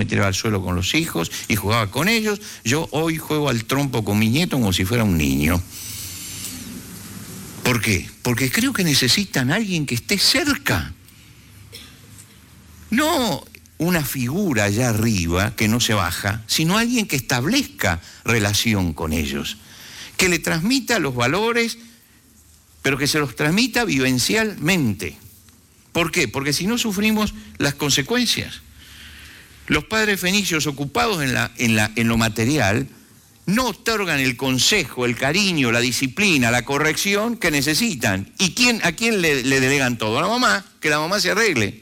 tiraba al suelo con los hijos y jugaba con ellos. Yo hoy juego al trompo con mi nieto como si fuera un niño. ¿Por qué? Porque creo que necesitan a alguien que esté cerca. No una figura allá arriba que no se baja, sino alguien que establezca relación con ellos, que le transmita los valores, pero que se los transmita vivencialmente. ¿Por qué? Porque si no sufrimos las consecuencias. Los padres fenicios ocupados en lo material no otorgan el consejo, el cariño, la disciplina, la corrección que necesitan. ¿Y a quién le delegan todo? A la mamá, que la mamá se arregle.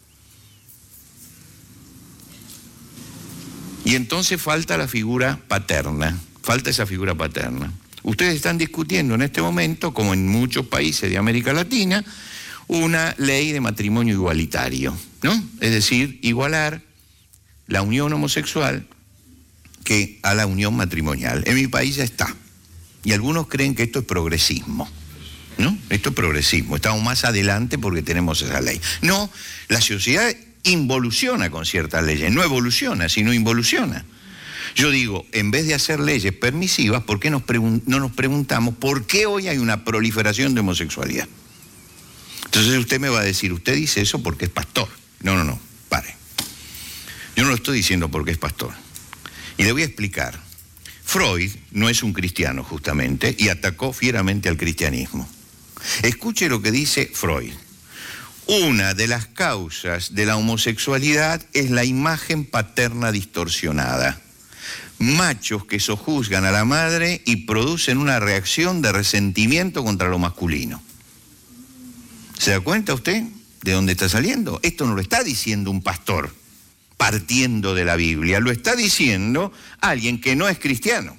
Y entonces falta la figura paterna, falta esa figura paterna. Ustedes están discutiendo en este momento, como en muchos países de América Latina, una ley de matrimonio igualitario, ¿no? Es decir, igualar la unión homosexual que a la unión matrimonial. En mi país ya está. Y algunos creen que esto es progresismo, ¿no? Esto es progresismo. Estamos más adelante porque tenemos esa ley. No, la sociedad involuciona con ciertas leyes. No evoluciona, sino involuciona. Yo digo, en vez de hacer leyes permisivas, ¿por qué no nos preguntamos por qué hoy hay una proliferación de homosexualidad? Entonces usted me va a decir, usted dice eso porque es pastor. No, pare. Yo no lo estoy diciendo porque es pastor. Y le voy a explicar. Freud no es un cristiano, justamente, y atacó fieramente al cristianismo. Escuche lo que dice Freud. Una de las causas de la homosexualidad es la imagen paterna distorsionada. Machos que sojuzgan a la madre y producen una reacción de resentimiento contra lo masculino. ¿Se da cuenta usted de dónde está saliendo? Esto no lo está diciendo un pastor partiendo de la Biblia, lo está diciendo alguien que no es cristiano.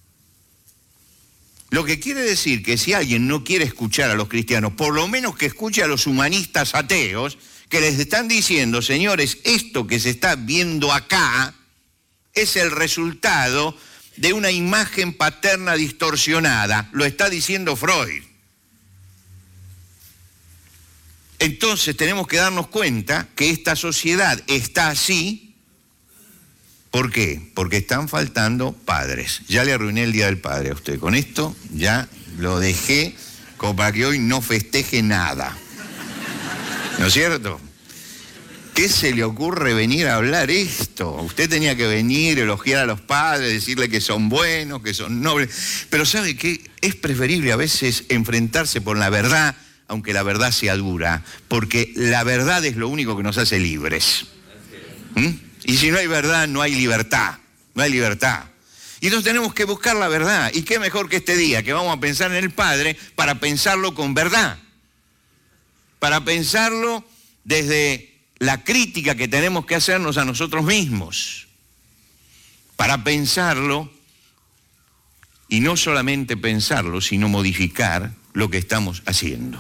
Lo que quiere decir que si alguien no quiere escuchar a los cristianos, por lo menos que escuche a los humanistas ateos, que les están diciendo, señores, esto que se está viendo acá es el resultado de una imagen paterna distorsionada. Lo está diciendo Freud. Entonces tenemos que darnos cuenta que esta sociedad está así. ¿Por qué? Porque están faltando padres. Ya le arruiné el Día del Padre a usted. Con esto ya lo dejé como para que hoy no festeje nada. ¿No es cierto? ¿Qué se le ocurre venir a hablar esto? Usted tenía que venir, elogiar a los padres, decirle que son buenos, que son nobles. Pero ¿sabe qué? Es preferible a veces enfrentarse por la verdad, aunque la verdad sea dura, porque la verdad es lo único que nos hace libres. Y si no hay verdad, no hay libertad. No hay libertad. Y entonces tenemos que buscar la verdad. ¿Y qué mejor que este día, que vamos a pensar en el Padre, para pensarlo con verdad? Para pensarlo desde la crítica que tenemos que hacernos a nosotros mismos. Para pensarlo, y no solamente pensarlo, sino modificar lo que estamos haciendo.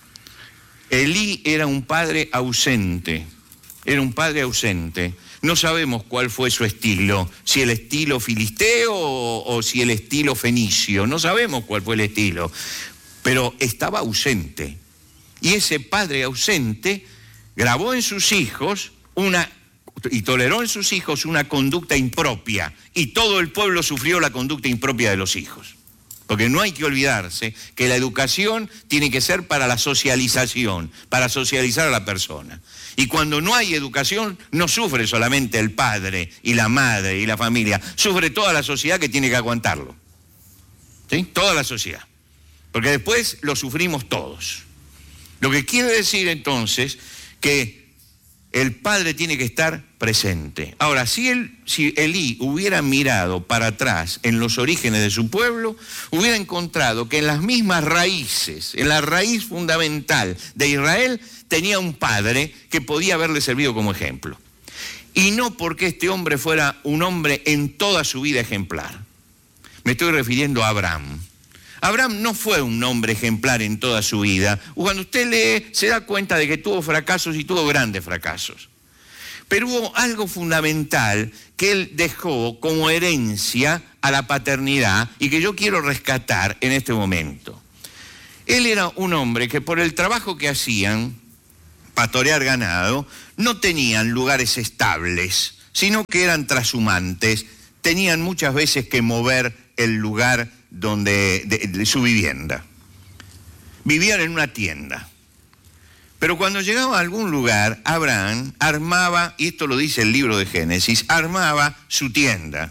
Elí era un padre ausente. Era un padre ausente. No sabemos cuál fue su estilo, si el estilo filisteo o si el estilo fenicio, no sabemos cuál fue el estilo, pero estaba ausente. Y ese padre ausente grabó en sus hijos y toleró en sus hijos una conducta impropia, y todo el pueblo sufrió la conducta impropia de los hijos. Porque no hay que olvidarse que la educación tiene que ser para la socialización, para socializar a la persona. Y cuando no hay educación, no sufre solamente el padre y la madre y la familia, sufre toda la sociedad que tiene que aguantarlo. ¿Sí? Toda la sociedad. Porque después lo sufrimos todos. Lo que quiere decir entonces que el padre tiene que estar presente. Ahora, si Elí hubiera mirado para atrás en los orígenes de su pueblo, hubiera encontrado que en las mismas raíces, en la raíz fundamental de Israel, tenía un padre que podía haberle servido como ejemplo. Y no porque este hombre fuera un hombre en toda su vida ejemplar. Me estoy refiriendo a Abraham. Abraham no fue un hombre ejemplar en toda su vida. Cuando usted lee, se da cuenta de que tuvo fracasos y tuvo grandes fracasos. Pero hubo algo fundamental que él dejó como herencia a la paternidad y que yo quiero rescatar en este momento. Él era un hombre que por el trabajo que hacían, pastorear ganado, no tenían lugares estables, sino que eran trashumantes, tenían muchas veces que mover el lugar de su vivienda. Vivían en una tienda. Pero cuando llegaba a algún lugar, Abraham armaba, y esto lo dice el libro de Génesis, armaba su tienda.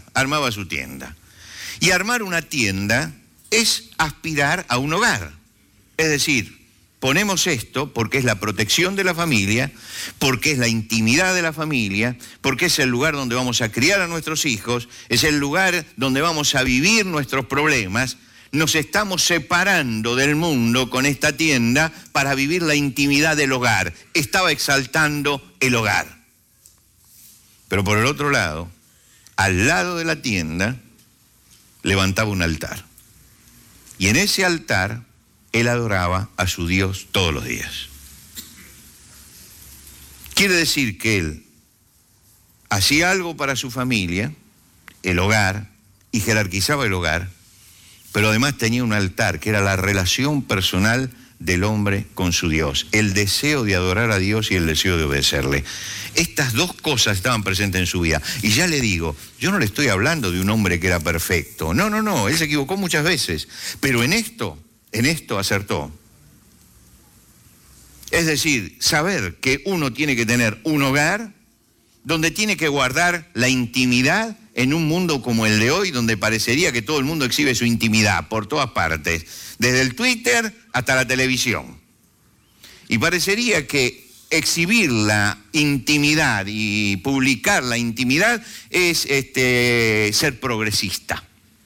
Y armar una tienda es aspirar a un hogar. Es decir, ponemos esto porque es la protección de la familia, porque es la intimidad de la familia, porque es el lugar donde vamos a criar a nuestros hijos, es el lugar donde vamos a vivir nuestros problemas. Nos estamos separando del mundo con esta tienda para vivir la intimidad del hogar. Estaba exaltando el hogar. Pero por el otro lado, al lado de la tienda, levantaba un altar. Y en ese altar, él adoraba a su Dios todos los días. Quiere decir que él hacía algo para su familia, el hogar, y jerarquizaba el hogar, pero además tenía un altar que era la relación personal del hombre con su Dios, el deseo de adorar a Dios y el deseo de obedecerle. Estas dos cosas estaban presentes en su vida. Y ya le digo, yo no le estoy hablando de un hombre que era perfecto. No, él se equivocó muchas veces, pero en esto acertó. Es decir, saber que uno tiene que tener un hogar donde tiene que guardar la intimidad en un mundo como el de hoy, donde parecería que todo el mundo exhibe su intimidad por todas partes, desde el Twitter hasta la televisión. Y parecería que exhibir la intimidad y publicar la intimidad es ser progresista.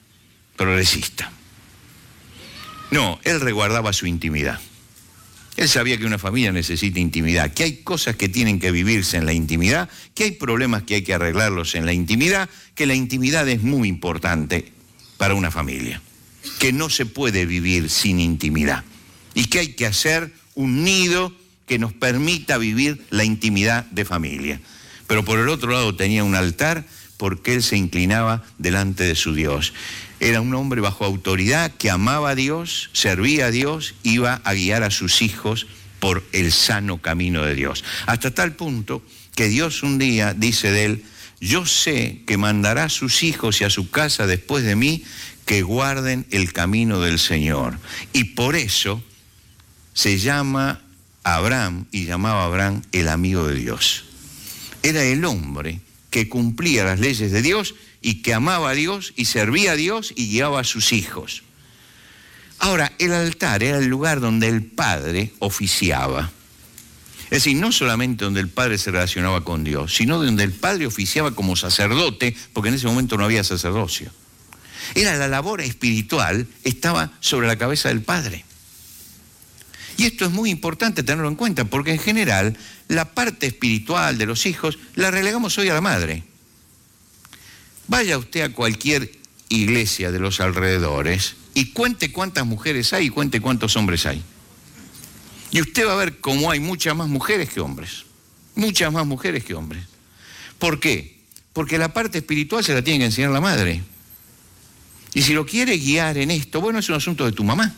No, él resguardaba su intimidad. Él sabía que una familia necesita intimidad, que hay cosas que tienen que vivirse en la intimidad, que hay problemas que hay que arreglarlos en la intimidad, que la intimidad es muy importante para una familia, que no se puede vivir sin intimidad y que hay que hacer un nido que nos permita vivir la intimidad de familia. Pero por el otro lado tenía un altar porque él se inclinaba delante de su Dios. Era un hombre bajo autoridad que amaba a Dios, servía a Dios, iba a guiar a sus hijos por el sano camino de Dios. Hasta tal punto que Dios un día dice de él, yo sé que mandará a sus hijos y a su casa después de mí que guarden el camino del Señor. Y por eso se llama Abraham y llamaba a Abraham el amigo de Dios. Era el hombre que cumplía las leyes de Dios y que amaba a Dios y servía a Dios y guiaba a sus hijos. Ahora, el altar era el lugar donde el padre oficiaba. Es decir, no solamente donde el padre se relacionaba con Dios, sino donde el padre oficiaba como sacerdote, porque en ese momento no había sacerdocio. Era la labor espiritual, estaba sobre la cabeza del padre. Y esto es muy importante tenerlo en cuenta, porque en general la parte espiritual de los hijos la relegamos hoy a la madre. Vaya usted a cualquier iglesia de los alrededores y cuente cuántas mujeres hay y cuente cuántos hombres hay. Y usted va a ver cómo hay muchas más mujeres que hombres. Muchas más mujeres que hombres. ¿Por qué? Porque la parte espiritual se la tiene que enseñar la madre. Y si lo quiere guiar en esto, bueno, es un asunto de tu mamá.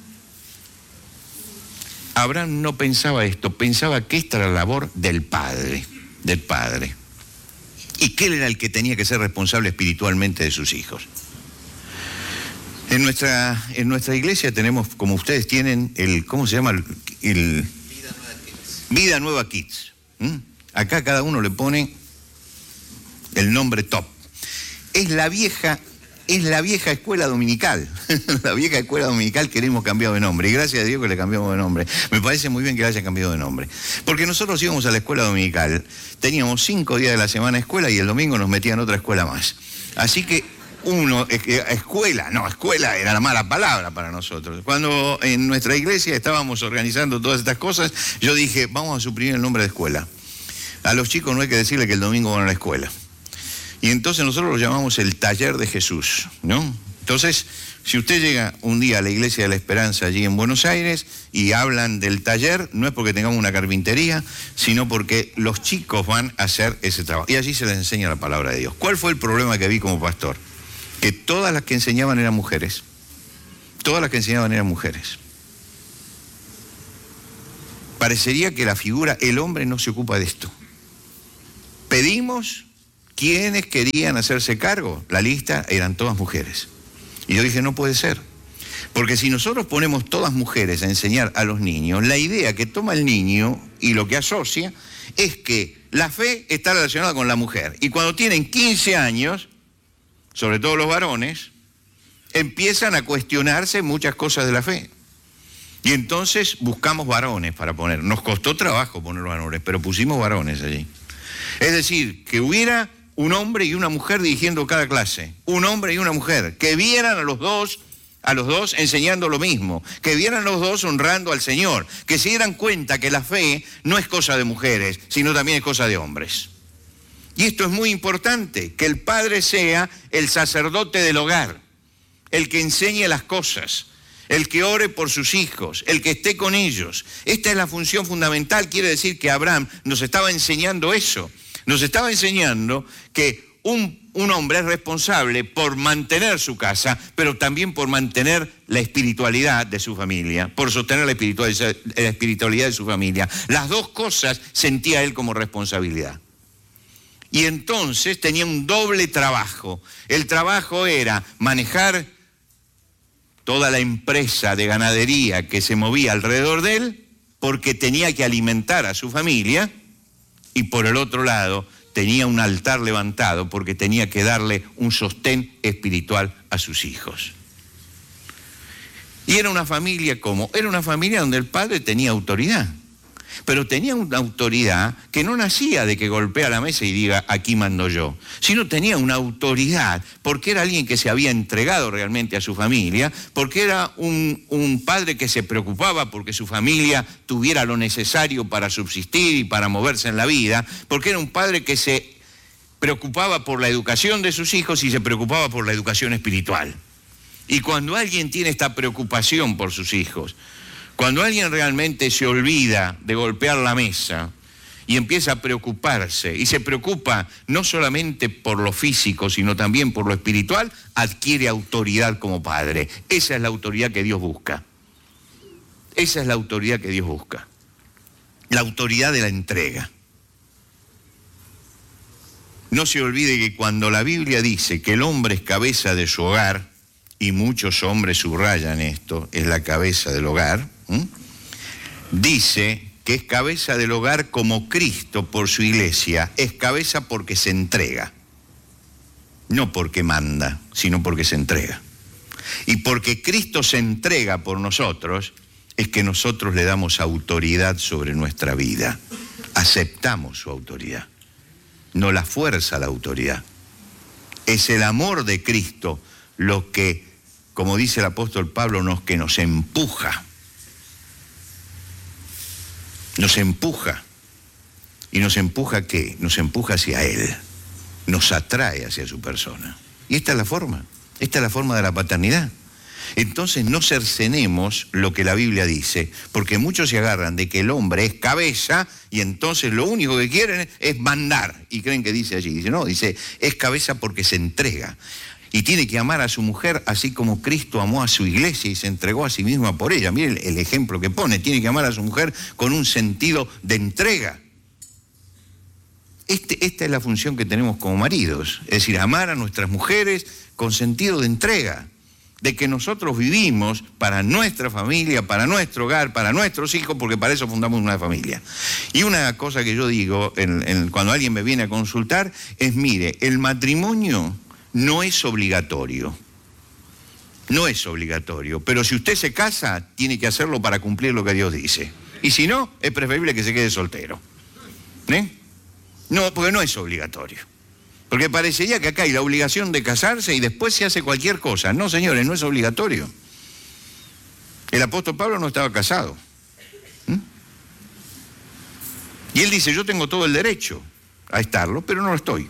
Abraham no pensaba esto, pensaba que esta era la labor del padre. Y que él era el que tenía que ser responsable espiritualmente de sus hijos. En nuestra iglesia tenemos, como ustedes tienen, ¿cómo se llama? Vida Nueva Kids. Acá cada uno le pone el nombre top. Es la vieja escuela dominical. La vieja escuela dominical que le hemos cambiado de nombre. Y gracias a Dios que le cambiamos de nombre. Me parece muy bien que le haya cambiado de nombre. Porque nosotros íbamos a la escuela dominical. Teníamos 5 días de la semana escuela y el domingo nos metían otra escuela más. Así que escuela era la mala palabra para nosotros. Cuando en nuestra iglesia estábamos organizando todas estas cosas, yo dije, vamos a suprimir el nombre de escuela. A los chicos no hay que decirle que el domingo van a la escuela. Y entonces nosotros lo llamamos el taller de Jesús, ¿no? Entonces, si usted llega un día a la Iglesia de la Esperanza allí en Buenos Aires y hablan del taller, no es porque tengamos una carpintería, sino porque los chicos van a hacer ese trabajo. Y allí se les enseña la palabra de Dios. ¿Cuál fue el problema que vi como pastor? Que todas las que enseñaban eran mujeres. Todas las que enseñaban eran mujeres. Parecería que la figura, el hombre no se ocupa de esto. Pedimos ¿quiénes querían hacerse cargo? La lista eran todas mujeres. Y yo dije, no puede ser. Porque si nosotros ponemos todas mujeres a enseñar a los niños, la idea que toma el niño y lo que asocia es que la fe está relacionada con la mujer. Y cuando tienen 15 años, sobre todo los varones, empiezan a cuestionarse muchas cosas de la fe. Y entonces buscamos varones para poner. Nos costó trabajo poner varones, pero pusimos varones allí. Es decir, que hubiera un hombre y una mujer dirigiendo cada clase. Un hombre y una mujer. Que vieran a los dos enseñando lo mismo. Que vieran a los dos honrando al Señor. Que se dieran cuenta que la fe no es cosa de mujeres, sino también es cosa de hombres. Y esto es muy importante, que el padre sea el sacerdote del hogar, el que enseñe las cosas, el que ore por sus hijos, el que esté con ellos. Esta es la función fundamental. Quiere decir que Abraham nos estaba enseñando eso. Nos estaba enseñando que un hombre es responsable por mantener su casa, pero también por mantener la espiritualidad de su familia, por sostener la espiritualidad de su familia. Las dos cosas sentía él como responsabilidad. Y entonces tenía un doble trabajo. El trabajo era manejar toda la empresa de ganadería que se movía alrededor de él, porque tenía que alimentar a su familia, y por el otro lado tenía un altar levantado porque tenía que darle un sostén espiritual a sus hijos. Y era una familia ¿cómo? Era una familia donde el padre tenía autoridad, pero tenía una autoridad que no nacía de que golpea la mesa y diga, aquí mando yo, sino tenía una autoridad porque era alguien que se había entregado realmente a su familia, porque era un padre que se preocupaba porque su familia tuviera lo necesario para subsistir y para moverse en la vida, porque era un padre que se preocupaba por la educación de sus hijos y se preocupaba por la educación espiritual. Y cuando alguien tiene esta preocupación por sus hijos, cuando alguien realmente se olvida de golpear la mesa y empieza a preocuparse, y se preocupa no solamente por lo físico, sino también por lo espiritual, adquiere autoridad como padre. Esa es la autoridad que Dios busca. Esa es la autoridad que Dios busca. La autoridad de la entrega. No se olvide que cuando la Biblia dice que el hombre es cabeza de su hogar, y muchos hombres subrayan esto, es la cabeza del hogar, dice que es cabeza del hogar como Cristo por su iglesia, es cabeza porque se entrega, no porque manda, sino porque se entrega. Y porque Cristo se entrega por nosotros, es que nosotros le damos autoridad sobre nuestra vida, aceptamos su autoridad, no la fuerza la autoridad. Es el amor de Cristo lo que, como dice el apóstol Pablo, que nos empuja. Nos empuja. ¿Y nos empuja qué? Nos empuja hacia Él. Nos atrae hacia su persona. Y esta es la forma. Esta es la forma de la paternidad. Entonces no cercenemos lo que la Biblia dice, porque muchos se agarran de que el hombre es cabeza y entonces lo único que quieren es mandar. Y creen que dice allí. Dice, no, dice, es cabeza porque se entrega. Y tiene que amar a su mujer así como Cristo amó a su iglesia y se entregó a sí misma por ella. Miren el ejemplo que pone. Tiene que amar a su mujer con un sentido de entrega. Esta es la función que tenemos como maridos. Es decir, amar a nuestras mujeres con sentido de entrega. De que nosotros vivimos para nuestra familia, para nuestro hogar, para nuestros hijos, porque para eso fundamos una familia. Y una cosa que yo digo cuando alguien me viene a consultar es, mire, el matrimonio no es obligatorio. No es obligatorio. Pero si usted se casa, tiene que hacerlo para cumplir lo que Dios dice. Y si no, es preferible que se quede soltero. No, porque no es obligatorio. Porque parecería que acá hay la obligación de casarse y después se hace cualquier cosa. No, señores, no es obligatorio. El apóstol Pablo no estaba casado. Y él dice, yo tengo todo el derecho a estarlo, pero no lo estoy.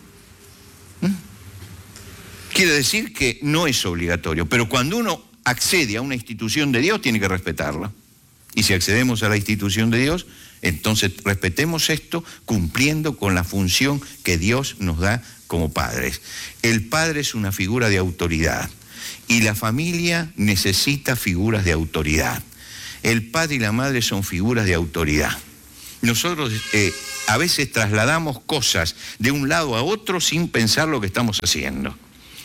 Quiere decir que no es obligatorio, pero cuando uno accede a una institución de Dios, tiene que respetarla. Y si accedemos a la institución de Dios, entonces respetemos esto cumpliendo con la función que Dios nos da como padres. El padre es una figura de autoridad y la familia necesita figuras de autoridad. El padre y la madre son figuras de autoridad. Nosotros A veces trasladamos cosas de un lado a otro sin pensar lo que estamos haciendo.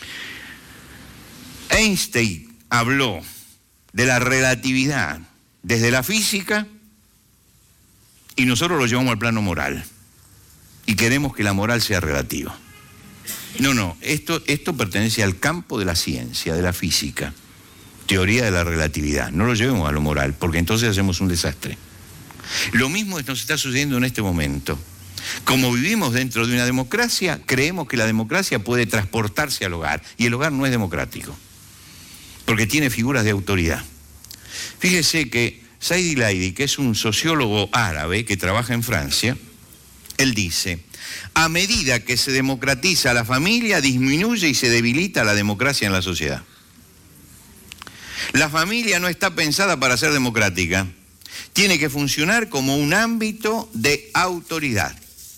Einstein habló de la relatividad desde la física y nosotros lo llevamos al plano moral. Y queremos que la moral sea relativa. No, esto pertenece al campo de la ciencia, de la física, teoría de la relatividad. No lo llevemos a lo moral, porque entonces hacemos un desastre. Lo mismo nos está sucediendo en este momento. Como vivimos dentro de una democracia, creemos que la democracia puede transportarse al hogar, y el hogar no es democrático, porque tiene figuras de autoridad. Fíjese que Said Laidi, que es un sociólogo árabe que trabaja en Francia, él dice: a medida que se democratiza la familia, disminuye y se debilita la democracia en la sociedad. La familia no está pensada para ser democrática. Tiene que funcionar como un ámbito de autoridad.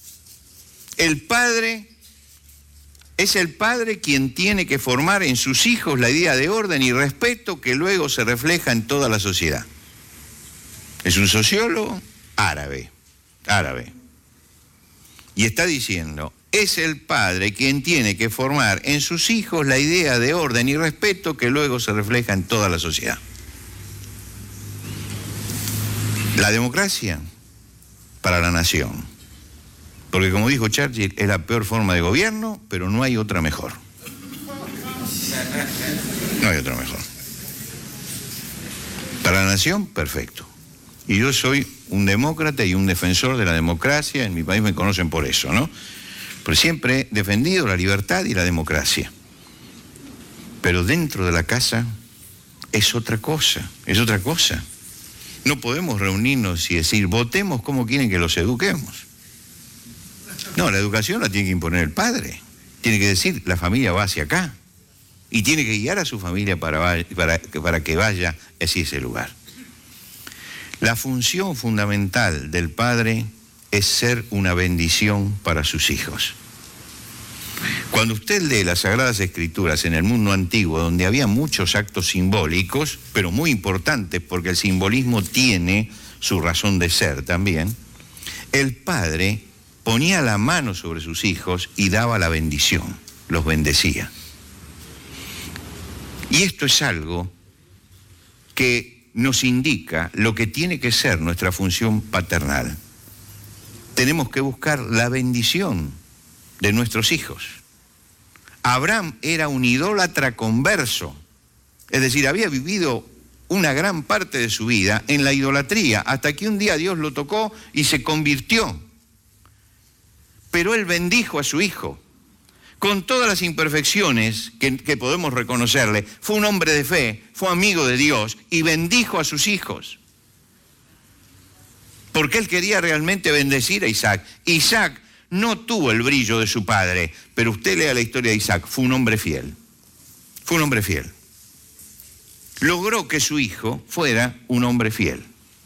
Es el padre quien tiene que formar en sus hijos la idea de orden y respeto que luego se refleja en toda la sociedad. Es un sociólogo árabe. Y está diciendo, es el padre quien tiene que formar en sus hijos la idea de orden y respeto que luego se refleja en toda la sociedad. La democracia para la nación. Porque como dijo Churchill, es la peor forma de gobierno, pero no hay otra mejor. No hay otra mejor. Para la nación, perfecto. Y yo soy un demócrata y un defensor de la democracia. En mi país me conocen por eso, ¿no? Pero siempre he defendido la libertad y la democracia. Pero dentro de la casa es otra cosa, es otra cosa. No podemos reunirnos y decir, votemos como quieren que los eduquemos. No, la educación la tiene que imponer el padre. Tiene que decir, la familia va hacia acá. Y tiene que guiar a su familia para que vaya hacia ese lugar. La función fundamental del padre es ser una bendición para sus hijos. Cuando usted lee las Sagradas Escrituras en el mundo antiguo, donde había muchos actos simbólicos, pero muy importantes porque el simbolismo tiene su razón de ser también, el padre ponía la mano sobre sus hijos y daba la bendición, los bendecía. Y esto es algo que nos indica lo que tiene que ser nuestra función paternal. Tenemos que buscar la bendición de nuestros hijos. Abraham era un idólatra converso, es decir, había vivido una gran parte de su vida en la idolatría, hasta que un día Dios lo tocó y se convirtió. Pero él bendijo a su hijo. Con todas las imperfecciones que podemos reconocerle, fue un hombre de fe, fue amigo de Dios y bendijo a sus hijos. Porque él quería realmente bendecir a Isaac. Isaac no tuvo el brillo de su padre, pero usted lea la historia de Isaac, fue un hombre fiel. Fue un hombre fiel. Logró que su hijo fuera un hombre fiel.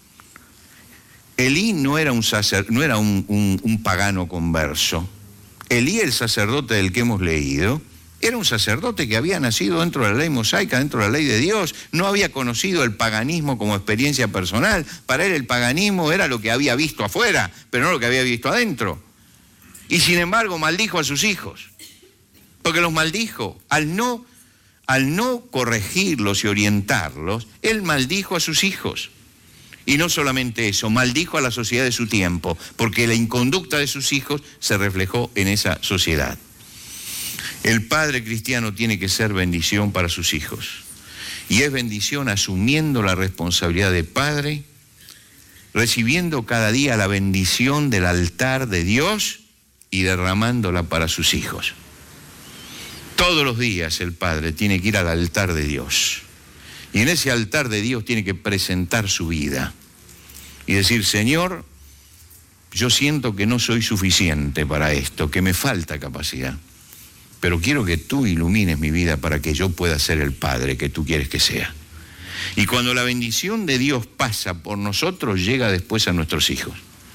Elí no era un pagano converso. Elí, el sacerdote del que hemos leído, era un sacerdote que había nacido dentro de la ley mosaica, dentro de la ley de Dios, no había conocido el paganismo como experiencia personal. Para él el paganismo era lo que había visto afuera, pero no lo que había visto adentro. Y sin embargo maldijo a sus hijos, porque los maldijo. Al no corregirlos y orientarlos, él maldijo a sus hijos. Y no solamente eso, maldijo a la sociedad de su tiempo, porque la inconducta de sus hijos se reflejó en esa sociedad. El padre cristiano tiene que ser bendición para sus hijos. Y es bendición asumiendo la responsabilidad de padre, recibiendo cada día la bendición del altar de Dios y derramándola para sus hijos. Todos los días el padre tiene que ir al altar de Dios. Y en ese altar de Dios tiene que presentar su vida y decir, Señor, yo siento que no soy suficiente para esto, que me falta capacidad, pero quiero que tú ilumines mi vida para que yo pueda ser el padre que tú quieres que sea. Y cuando la bendición de Dios pasa por nosotros, llega después a nuestros hijos.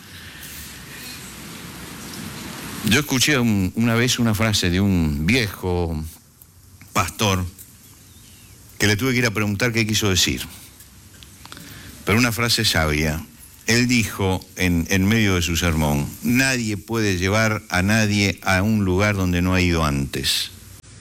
Yo escuché una vez una frase de un viejo pastor que le tuve que ir a preguntar qué quiso decir. Pero una frase sabia. él dijo en medio de su sermón, nadie puede llevar a nadie a un lugar donde no ha ido antes.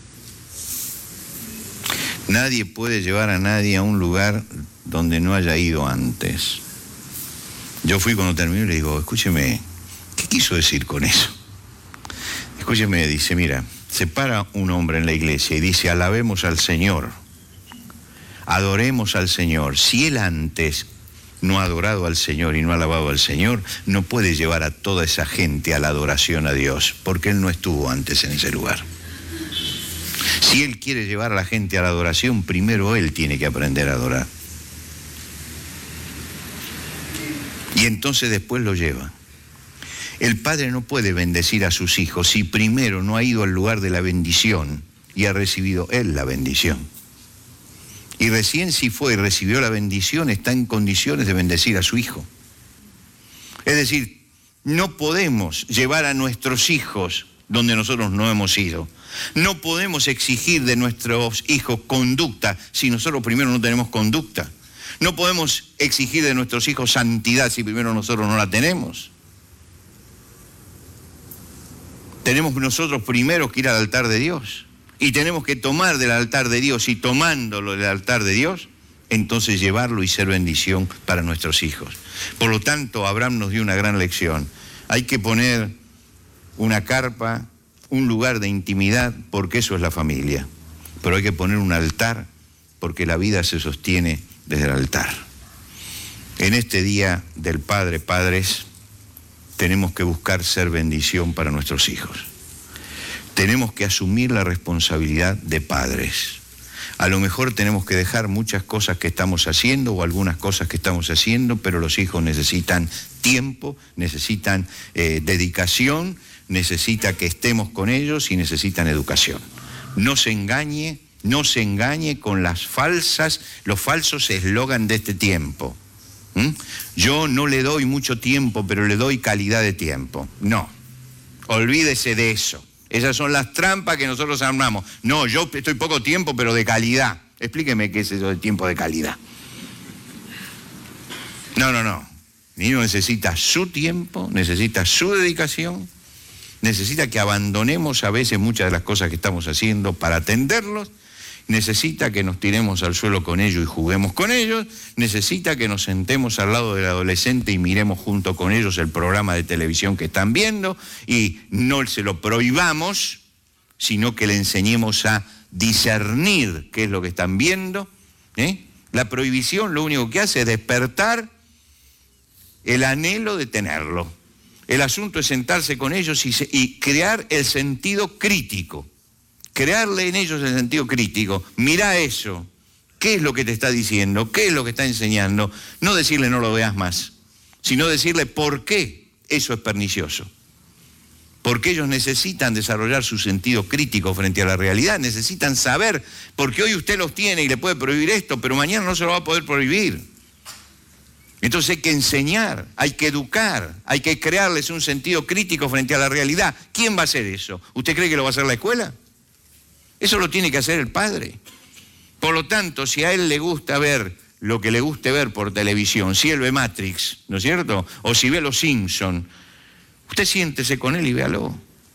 Nadie puede llevar a nadie a un lugar donde no haya ido antes. Yo fui cuando terminó y le digo, escúcheme, ¿qué quiso decir con eso? Escúcheme, dice, mira, se para un hombre en la iglesia y dice, alabemos al Señor, adoremos al Señor. Si él antes no ha adorado al Señor y no ha alabado al Señor, no puede llevar a toda esa gente a la adoración a Dios, porque él no estuvo antes en ese lugar. Si él quiere llevar a la gente a la adoración, primero él tiene que aprender a adorar. Y entonces después lo lleva. El padre no puede bendecir a sus hijos si primero no ha ido al lugar de la bendición y ha recibido él la bendición. Y recién si fue y recibió la bendición, está en condiciones de bendecir a su hijo. Es decir, no podemos llevar a nuestros hijos donde nosotros no hemos ido. No podemos exigir de nuestros hijos conducta si nosotros primero no tenemos conducta. No podemos exigir de nuestros hijos santidad si primero nosotros no la tenemos. Tenemos nosotros primero que ir al altar de Dios. Y tenemos que tomar del altar de Dios, y tomándolo del altar de Dios, entonces llevarlo y ser bendición para nuestros hijos. Por lo tanto, Abraham nos dio una gran lección. Hay que poner una carpa, un lugar de intimidad, porque eso es la familia. Pero hay que poner un altar, porque la vida se sostiene desde el altar. En este día del Padre, padres, tenemos que buscar ser bendición para nuestros hijos. Tenemos que asumir la responsabilidad de padres. A lo mejor tenemos que dejar muchas cosas que estamos haciendo o algunas cosas que estamos haciendo, pero los hijos necesitan tiempo, necesitan dedicación, necesita que estemos con ellos y necesitan educación. No se engañe con los falsos eslogan de este tiempo. Yo no le doy mucho tiempo, pero le doy calidad de tiempo. No, olvídese de eso. Esas son las trampas que nosotros armamos. No, yo estoy poco tiempo, pero de calidad. Explíqueme qué es eso de tiempo de calidad. No. El niño necesita su tiempo, necesita su dedicación, necesita que abandonemos a veces muchas de las cosas que estamos haciendo para atenderlos, necesita que nos tiremos al suelo con ellos y juguemos con ellos, necesita que nos sentemos al lado del adolescente y miremos junto con ellos el programa de televisión que están viendo y no se lo prohibamos, sino que le enseñemos a discernir qué es lo que están viendo. La prohibición lo único que hace es despertar el anhelo de tenerlo. El asunto es sentarse con ellos y crear el sentido crítico. Crearle en ellos el sentido crítico. Mirá eso. ¿Qué es lo que te está diciendo? ¿Qué es lo que está enseñando? No decirle no lo veas más, sino decirle por qué eso es pernicioso. Porque ellos necesitan desarrollar su sentido crítico frente a la realidad, necesitan saber, porque hoy usted los tiene y le puede prohibir esto, pero mañana no se lo va a poder prohibir. Entonces hay que enseñar, hay que educar, hay que crearles un sentido crítico frente a la realidad. ¿Quién va a hacer eso? ¿Usted cree que lo va a hacer la escuela? Eso lo tiene que hacer el padre. Por lo tanto, si a él le gusta ver lo que le guste ver por televisión, si él ve Matrix, ¿no es cierto? O si ve Los Simpson, usted siéntese con él y véalo.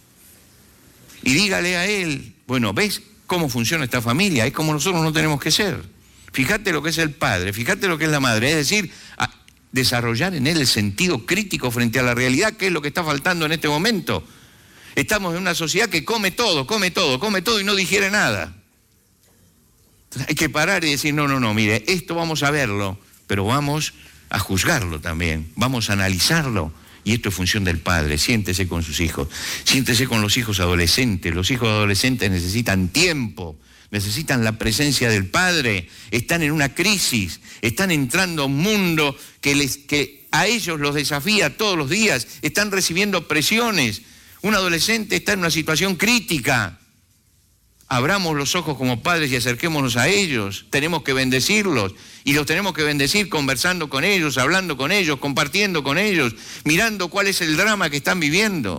Y dígale a él, bueno, ¿ves cómo funciona esta familia? Es como nosotros no tenemos que ser. Fíjate lo que es el padre, fíjate lo que es la madre, es decir, desarrollar en él el sentido crítico frente a la realidad, que es lo que está faltando en este momento. Estamos en una sociedad que come todo y no digiere nada. Entonces hay que parar y decir, no, mire, esto vamos a verlo, pero vamos a juzgarlo también, vamos a analizarlo. Y esto es función del padre. Siéntese con sus hijos, siéntese con los hijos adolescentes. Los hijos adolescentes necesitan tiempo, necesitan la presencia del padre, están en una crisis, están entrando a un mundo que a ellos los desafía todos los días, están recibiendo presiones. Un adolescente está en una situación crítica. Abramos los ojos como padres y acerquémonos a ellos. Tenemos que bendecirlos y los tenemos que bendecir conversando con ellos, hablando con ellos, compartiendo con ellos, mirando cuál es el drama que están viviendo.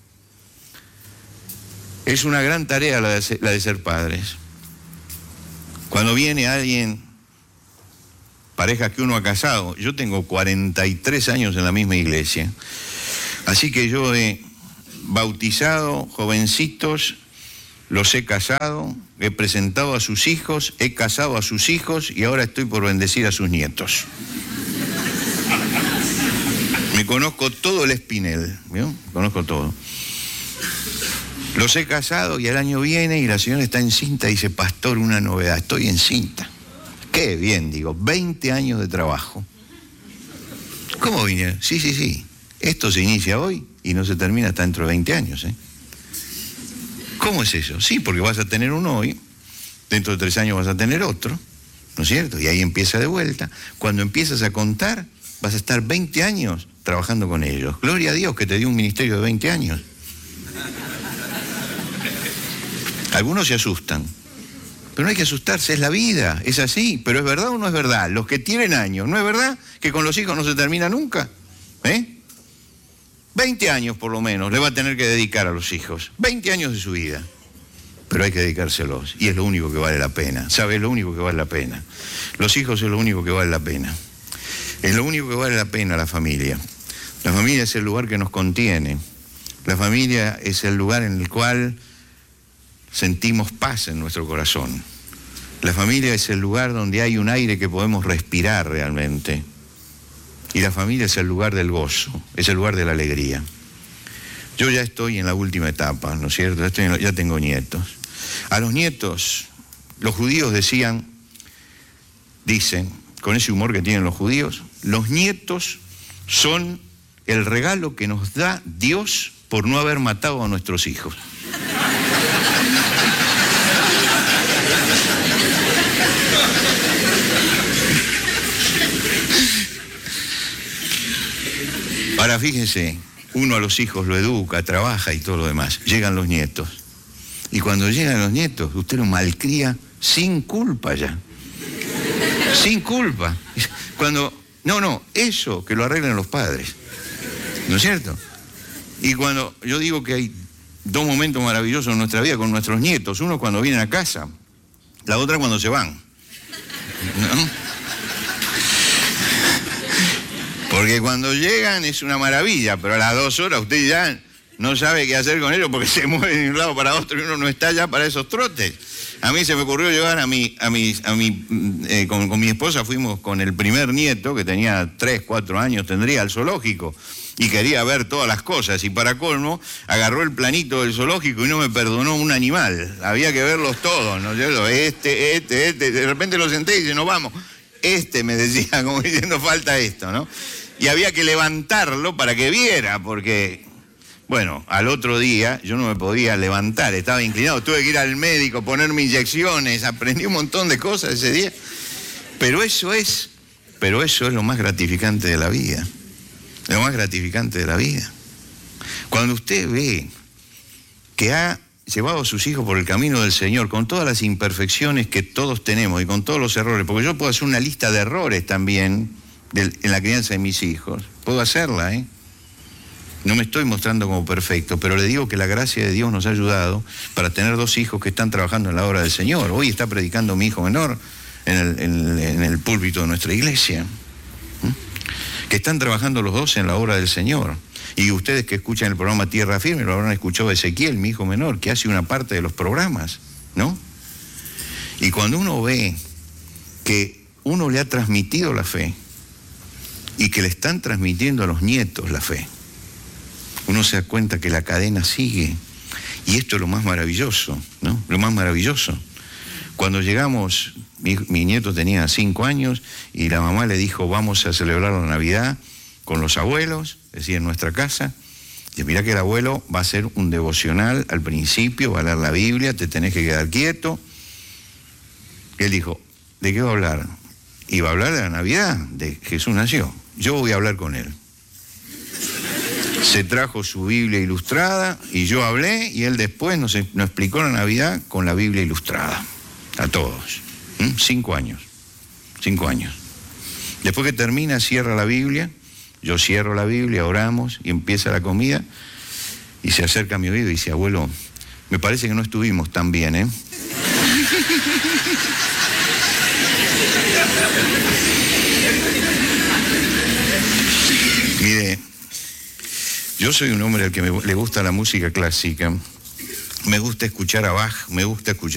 Es una gran tarea la de ser padres. Cuando viene alguien parejas que uno ha casado. Yo tengo 43 años en la misma iglesia. Así que yo he bautizado jovencitos, los he casado, he presentado a sus hijos, he casado a sus hijos y ahora estoy por bendecir a sus nietos. Me conozco todo el Espinel, ¿vio? Conozco todo. Los he casado y al año viene y la señora está encinta y dice, pastor, una novedad, estoy encinta. Qué bien, digo, 20 años de trabajo. ¿Cómo vine? Sí. Esto se inicia hoy y no se termina hasta dentro de 20 años, ¿eh? ¿Cómo es eso? Sí, porque vas a tener uno hoy, dentro de 3 años vas a tener otro, ¿no es cierto? Y ahí empieza de vuelta. Cuando empiezas a contar, vas a estar 20 años trabajando con ellos. Gloria a Dios que te dio un ministerio de 20 años. Algunos se asustan, pero no hay que asustarse, es la vida, es así. Pero ¿es verdad o no es verdad? Los que tienen años, ¿no es verdad que con los hijos no se termina nunca? 20 años por lo menos le va a tener que dedicar a los hijos, 20 años de su vida, pero hay que dedicárselos y es lo único que vale la pena, ¿sabe? Es lo único que vale la pena. Los hijos es lo único que vale la pena, es lo único que vale la pena la familia. La familia es el lugar que nos contiene, la familia es el lugar en el cual sentimos paz en nuestro corazón. La familia es el lugar donde hay un aire que podemos respirar realmente. Y la familia es el lugar del gozo, es el lugar de la alegría. Yo ya estoy en la última etapa, ¿no es cierto? Ya tengo nietos. A los nietos, los judíos dicen, con ese humor que tienen los judíos, los nietos son el regalo que nos da Dios por no haber matado a nuestros hijos. Ahora fíjense, uno a los hijos lo educa, trabaja y todo lo demás. Llegan los nietos. Y cuando llegan los nietos, usted los malcría sin culpa ya. Sin culpa. Eso que lo arreglan los padres. ¿No es cierto? Y cuando yo digo que hay 2 momentos maravillosos en nuestra vida con nuestros nietos, uno cuando vienen a casa, la otra cuando se van. ¿No? Porque cuando llegan es una maravilla, pero a las 2 horas usted ya no sabe qué hacer con ellos porque se mueven de un lado para otro y uno no está ya para esos trotes. A mí se me ocurrió llevar con mi esposa, fuimos con el primer nieto, que tenía 3, 4 años, tendría, al zoológico, y quería ver todas las cosas, y para colmo, agarró el planito del zoológico y no me perdonó un animal. Había que verlos todos, ¿no es cierto? De repente lo senté y dice, no vamos. Me decía, como diciendo, falta esto, ¿no? Y había que levantarlo para que viera, porque, bueno, al otro día yo no me podía levantar, estaba inclinado, tuve que ir al médico, ponerme inyecciones, aprendí un montón de cosas ese día. Pero eso es lo más gratificante de la vida, lo más gratificante de la vida. Cuando usted ve que ha llevado a sus hijos por el camino del Señor, con todas las imperfecciones que todos tenemos y con todos los errores, porque yo puedo hacer una lista de errores también en la crianza de mis hijos, puedo hacerla, No me estoy mostrando como perfecto, pero le digo que la gracia de Dios nos ha ayudado para tener 2 hijos que están trabajando en la obra del Señor. Hoy está predicando mi hijo menor en el púlpito de nuestra iglesia, que están trabajando los 2 en la obra del Señor. Y ustedes que escuchan el programa Tierra Firme lo habrán escuchado de Ezequiel, mi hijo menor, que hace una parte de los programas, ¿no? Y cuando uno ve que uno le ha transmitido la fe y que le están transmitiendo a los nietos la fe, uno se da cuenta que la cadena sigue. Y esto es lo más maravilloso, ¿no? Lo más maravilloso. Cuando llegamos, mi nieto tenía 5 años y la mamá le dijo, vamos a celebrar la Navidad con los abuelos, es decir, en nuestra casa. Y mirá que el abuelo va a hacer un devocional al principio, va a leer la Biblia, te tenés que quedar quieto. Y él dijo, ¿de qué va a hablar? Y va a hablar de la Navidad, de Jesús nació. Yo voy a hablar con él. Se trajo su Biblia ilustrada y yo hablé y él después nos explicó la Navidad con la Biblia ilustrada. A todos. 5 años. 5 años. Después que termina, cierra la Biblia. Yo cierro la Biblia, oramos y empieza la comida. Y se acerca a mi oído y dice, abuelo, me parece que no estuvimos tan bien, Mire, yo soy un hombre al que le gusta la música clásica. Me gusta escuchar a Bach, me gusta escuchar